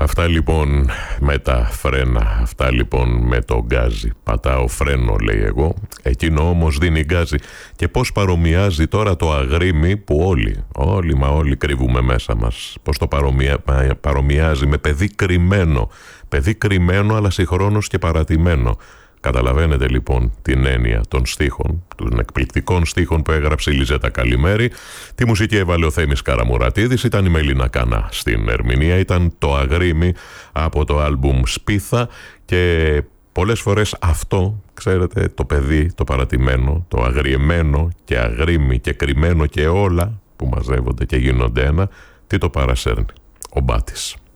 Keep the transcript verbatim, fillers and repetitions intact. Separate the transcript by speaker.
Speaker 1: Αυτά λοιπόν με τα φρένα, αυτά λοιπόν με το γκάζι. Πατάω φρένο, λέει εγώ, εκείνο όμως δίνει γκάζι. Και πώς παρομοιάζει τώρα το αγρίμι που όλοι, όλοι μα όλοι κρύβουμε μέσα μας. Πώς το παρομοια... παρομοιάζει με παιδί κρυμμένο. Παιδί κρυμμένο αλλά συγχρόνως και παρατημένο. Καταλαβαίνετε λοιπόν την έννοια των στίχων, των εκπληκτικών στίχων που έγραψε η Λιζέτα Καλημέρη. Τη μουσική έβαλε ο Θέμης Καραμουρατίδης, ήταν η Μελίνα Κανά στην ερμηνεία, ήταν το αγρίμι από το άλμπουμ Σπίθα. Και πολλές φορές αυτό, ξέρετε, το παιδί, το παρατημένο, το αγριεμένο και αγρίμι και κρυμμένο και όλα που μαζεύονται και γίνονται ένα, τι το παρασέρνει? Ο Μπάτης.